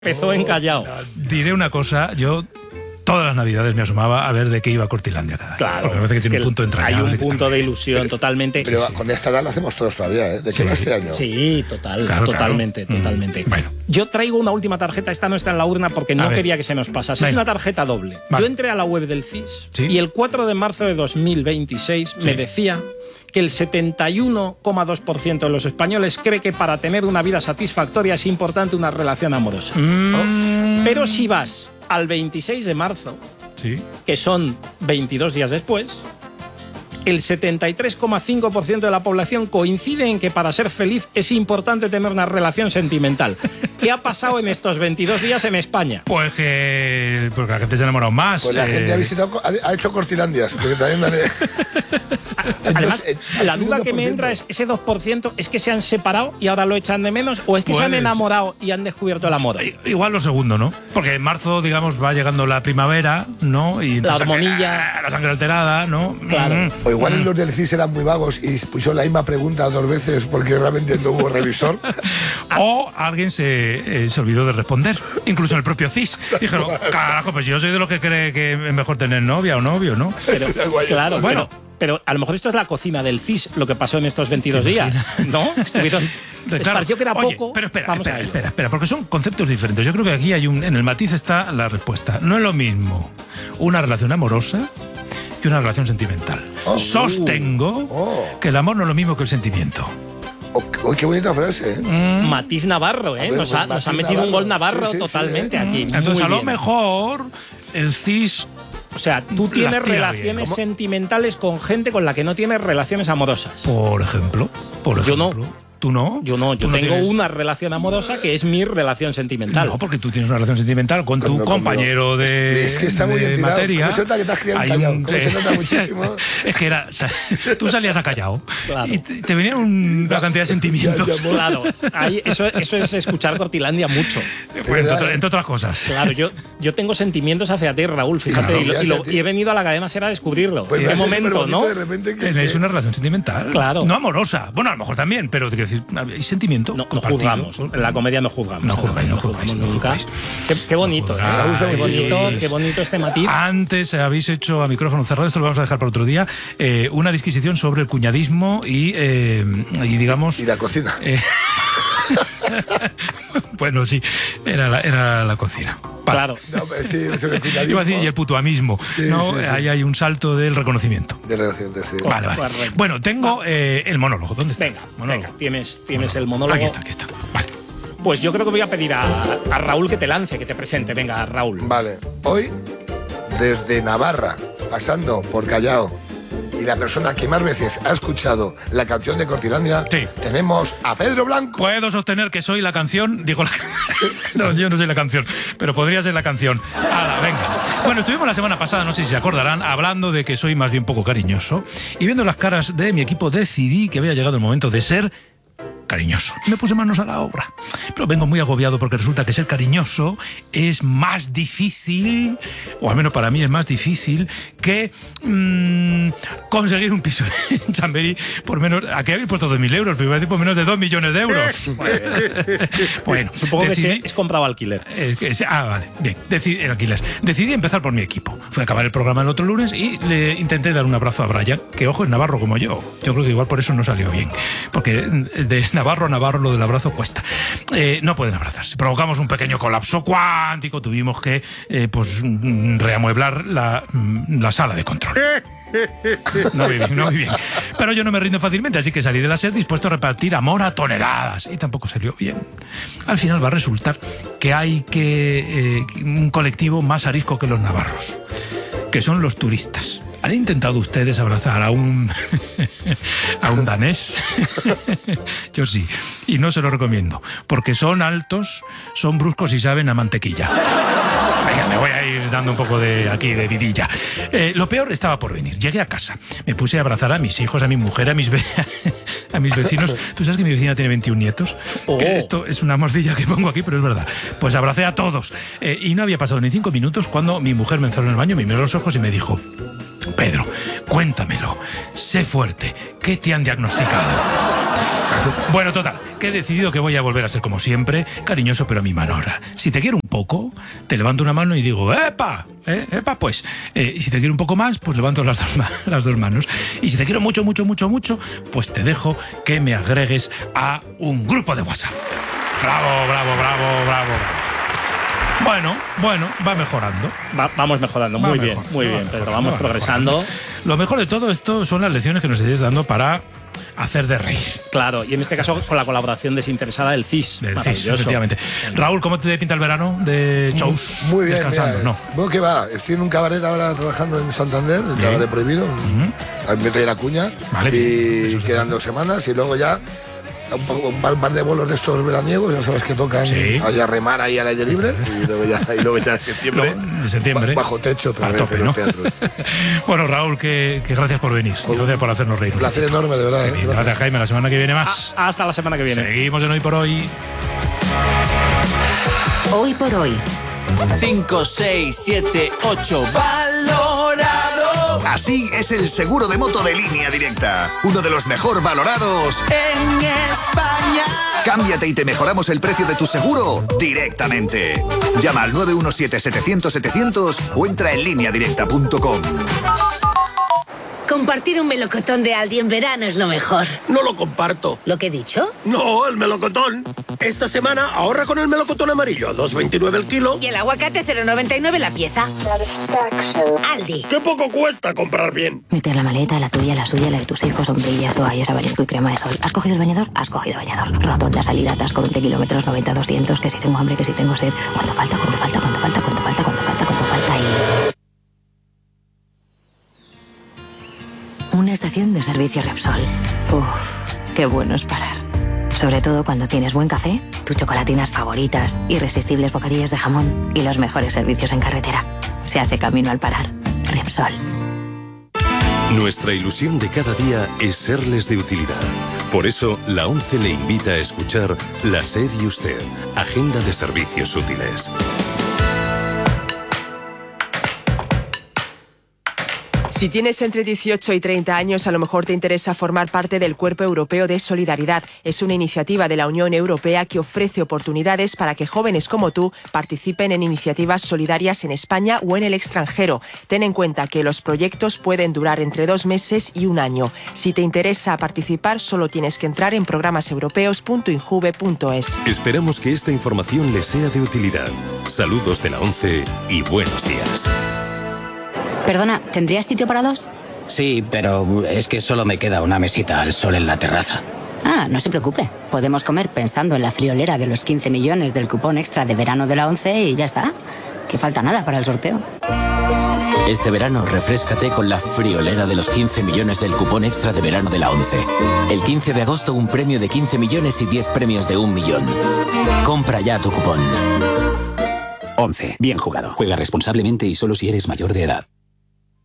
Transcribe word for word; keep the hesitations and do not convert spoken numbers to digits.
Empezó en Callao. Diré una cosa, yo todas las navidades me asomaba a ver de qué iba Cortilandia cada año. Claro. Porque me parece que tiene es que un punto entrañable. Hay un punto de ilusión, pero, totalmente. Pero sí, sí. con esta edad lo hacemos todos todavía, ¿eh? ¿De qué Sí. va este año? Sí, total, Claro, totalmente, claro. totalmente. Mm, bueno. Yo traigo una última tarjeta, esta no está en la urna porque A no ver. quería que se nos pasase. Es Venga. una tarjeta doble. Vale. Yo entré a la web del C I S Sí. y el cuatro de marzo de dos mil veintiséis Sí. me decía que el setenta y uno coma dos por ciento de los españoles cree que para tener una vida satisfactoria es importante una relación amorosa. Mm, Pero si vas al veintiséis de marzo, Sí. que son veintidós días después, el setenta y tres coma cinco por ciento de la población coincide en que para ser feliz es importante tener una relación sentimental. ¿Qué ha pasado en estos veintidós días en España? Pues que. Porque la gente se ha enamorado más. Pues la eh, gente ha visitado, ha, ha hecho Cortilandias, porque también vale. Además, Entonces, la el duda que me segundo por ciento. entra es, ¿ese dos por ciento es que se han separado y ahora lo echan de menos? ¿O es que se han Puede ser. enamorado y han descubierto el amor? I- Igual lo segundo, ¿no? Porque en marzo, digamos, va llegando la primavera, ¿no? Y La entonces, hormonilla. ah, La sangre alterada, ¿no? Claro. Mm. O igual los del C I S eran muy vagos y pusieron la misma pregunta dos veces porque realmente no hubo revisor. O alguien se, eh, se olvidó de responder, incluso el propio C I S. Dijeron, carajo, pues yo soy de los que cree que es mejor tener novia o novio, ¿no? Pero, Guay. claro, Bueno. bueno. Pero a lo mejor esto es la cocina del C I S, lo que pasó en estos veintidós días, ¿no? Estuvieron... Les Claro. pareció que era Oye, poco. Pero espera, Vamos a espera, ello. espera, espera, porque son conceptos diferentes. Yo creo que aquí hay un. En el matiz está la respuesta. No es lo mismo una relación amorosa que una relación sentimental. Oh. Sostengo Oh. que el amor no es lo mismo que el sentimiento. Oh, oh, qué bonita frase, ¿eh? Mm. Matiz Navarro, ¿eh? A ver, Nos, ha, pues, nos ha Matiz metido un gol Navarro. Navarro Sí, sí, sí, totalmente ¿eh? aquí. Entonces, Muy a lo bien. mejor el C I S. O sea, tú tienes Las tira relaciones bien. ¿Cómo? sentimentales con gente con la que no tienes relaciones amorosas. Por ejemplo. Por Yo no. ejemplo. ¿Tú no? Yo no, yo ¿Tú tengo tienes? una relación amorosa que es mi relación sentimental. No, porque tú tienes una relación sentimental con tu Conmigo, compañero conmigo. de, Es que está muy de enterado. materia. ¿Cómo se nota que te has criado en Hay Callao? un- ¿Cómo se nota muchísimo? Es que era, o sea, tú salías a Callao Claro. y te, te venía un- una cantidad de sentimientos. Ya, ya, Claro, ahí, eso, eso es escuchar Cortilandia mucho. Bueno, entre, otra- entre otras cosas. Claro, yo, yo tengo sentimientos hacia ti, Raúl, fíjate, Claro, y, lo- y, lo- hacia ti. y he venido a la cadena ser a descubrirlo. Pues ¿En me qué hace momento, superbonito no? De repente que, Tenéis que- una relación sentimental. Claro. No amorosa. Bueno, a lo mejor también, pero quiero decir, hay sentimiento No, no compartido. juzgamos, en la comedia no juzgamos. No juzgáis, no juzgáis, no nunca. juzgáis. Qué, qué bonito, No ¿eh? juzgáis, Qué bonito, sí. qué bonito este matiz. Antes habéis hecho a micrófono cerrado, esto lo vamos a dejar para otro día, eh, una disquisición sobre el cuñadismo y, eh, y digamos... Y la cocina. eh, bueno, sí, era la, era la cocina. Vale. Claro. No, pues sí, sobre el cuñadismo. Iba a decir, y el putuamismo. Sí, ¿no? sí, sí. Ahí hay un salto del reconocimiento. De relaciones, sí. Vale, vale. Correcto. Bueno, tengo eh, el monólogo. ¿Dónde está? Venga, Monólogo. venga, tienes, tienes el monólogo. Aquí está, aquí está. Vale. Pues yo creo que voy a pedir a, a Raúl que te lance, que te presente. Venga, Raúl. Vale, hoy, desde Navarra, pasando por Callao, y la persona que más veces ha escuchado la canción de Cortilandia, Sí. tenemos a Pedro Blanco. Puedo sostener que soy la canción. Digo, la... no, yo no soy la canción, pero podría ser la canción. Hala, venga. Bueno, estuvimos la semana pasada, no sé si se acordarán, hablando de que soy más bien poco cariñoso. Y viendo las caras de mi equipo, decidí que había llegado el momento de ser cariñoso. Me puse manos a la obra. Pero vengo muy agobiado porque resulta que ser cariñoso es más difícil, o al menos para mí es más difícil, que mmm, conseguir un piso en Chamberí por menos... Aquí habéis puesto dos mil euros, pero iba a decir por menos de dos millones de euros. Bueno, Supongo que decidí- sí, es comprado alquiler. es que es- ah, vale, bien, decidí, el alquiler. Decidí empezar por mi equipo. Fui a acabar el programa el otro lunes y le intenté dar un abrazo a Brian, que ojo, es navarro como yo. Yo creo que igual por eso no salió bien. Porque de Navarro a Navarro lo del abrazo cuesta. Eh, no pueden abrazarse. Provocamos un pequeño colapso cuántico. Tuvimos que eh, pues mm, reamueblar la, mm, la sala de control. No muy bien, no muy bien. Pero yo no me rindo fácilmente, así que salí de la SER dispuesto a repartir amor a toneladas. Y tampoco salió bien. Al final va a resultar que hay que eh, un colectivo más arisco que los navarros, que son los turistas. ¿Han intentado ustedes abrazar a un a un danés? Yo sí, y no se lo recomiendo, porque son altos, son bruscos y saben a mantequilla. Venga, me voy a ir dando un poco de aquí de vidilla. Eh, lo peor estaba por venir. Llegué a casa, me puse a abrazar a mis hijos, a mi mujer, a mis ve a mis vecinos. ¿Tú sabes que mi vecina tiene veintiún nietos? Oh. Que esto es una mordilla que pongo aquí, pero es verdad. Pues abracé a todos. Eh, y no había pasado ni cinco minutos cuando mi mujer me encerró en el baño, me miró a los ojos y me dijo: Pedro, cuéntamelo, sé fuerte, ¿qué te han diagnosticado? Bueno, total, que he decidido que voy a volver a ser como siempre, cariñoso pero a mi manera. Si te quiero un poco, te levanto una mano y digo, ¡epa! ¿Eh? ¡Epa! Pues, eh, y si te quiero un poco más, pues levanto las dos, las dos manos. Y si te quiero mucho, mucho, mucho, mucho, pues te dejo que me agregues a un grupo de WhatsApp. Bravo, bravo, bravo, bravo. Bueno, bueno, va mejorando. Va, vamos mejorando, muy va bien, mejor, muy va bien, mejorando, Pedro, vamos va progresando. mejorando. Lo mejor de todo esto son las lecciones que nos estáis dando para hacer de reír. Claro, y en este caso con la colaboración desinteresada del C I S. Del C I S, efectivamente. Raúl, ¿cómo te pinta el verano de shows? Muy bien, descansando, mira, ¿no? Bueno, ¿qué va? Estoy en un cabaret ahora trabajando en Santander, el cabaret prohibido. Uh-huh. Me trae la cuña. Vale, y bien. quedan dos semanas y luego ya un, poco, un par de bolos de estos veraniegos, ya sabes que tocan sí. ahí a remar ahí al aire libre y luego ya, y luego ya en septiembre, luego, septiembre bajo techo otra a vez tope, en los ¿no? teatros. Bueno, Raúl, que, que gracias por venir, Un gracias por hacernos reír. Un placer enorme, de verdad. ¿eh? Gracias. gracias, Jaime. La semana que viene más. A, hasta la semana que viene. Seguimos en Hoy por Hoy. Hoy por Hoy. cinco, seis, siete, ocho. ¡Valorado! Así es el seguro de moto de Línea Directa. Uno de los mejor valorados en España. Cámbiate y te mejoramos el precio de tu seguro directamente. Llama al nueve uno siete, setecientos, setecientos o entra en línea directa punto com. Compartir un melocotón de Aldi en verano es lo mejor. No lo comparto. ¿Lo que he dicho? No, el melocotón. Esta semana ahorra con el melocotón amarillo a dos veintinueve el kilo. Y el aguacate cero noventa y nueve la pieza. Aldi. ¡Qué poco cuesta comprar bien! Meter la maleta, la tuya, la suya, la de tus hijos, sombrillas, toallas, abanico y crema de sol. ¿Has cogido el bañador? Has cogido bañador. Rotonda, salida, atasco, veinte kilómetros, noventa, doscientos, que si tengo hambre, que si tengo sed. ¿Cuánto falta? ¿Cuánto falta? ¿Cuánto falta? ¿Cuánto falta? ¿Cuánto falta? ¿Cuánto falta? Y... una estación de servicio Repsol. Uf, qué bueno es parar. Sobre todo cuando tienes buen café, tus chocolatinas favoritas, irresistibles bocadillas de jamón y los mejores servicios en carretera. Se hace camino al parar. Repsol. Nuestra ilusión de cada día es serles de utilidad. Por eso, la ONCE le invita a escuchar La SER y Usted, Agenda de Servicios Útiles. Si tienes entre dieciocho y treinta años, a lo mejor te interesa formar parte del Cuerpo Europeo de Solidaridad. Es una iniciativa de la Unión Europea que ofrece oportunidades para que jóvenes como tú participen en iniciativas solidarias en España o en el extranjero. Ten en cuenta que los proyectos pueden durar entre dos meses y un año. Si te interesa participar, solo tienes que entrar en programas europeos punto injuve punto es. Esperamos que esta información les sea de utilidad. Saludos de la ONCE y buenos días. Perdona, ¿tendrías sitio para dos? Sí, pero es que solo me queda una mesita al sol en la terraza. Ah, no se preocupe. Podemos comer pensando en la friolera de los quince millones del cupón extra de verano de la ONCE y ya está. Que falta nada para el sorteo. Este verano, refréscate con la friolera de los quince millones del cupón extra de verano de la ONCE. El quince de agosto, un premio de quince millones y diez premios de un millón. Compra ya tu cupón. ONCE. Bien jugado. Juega responsablemente y solo si eres mayor de edad.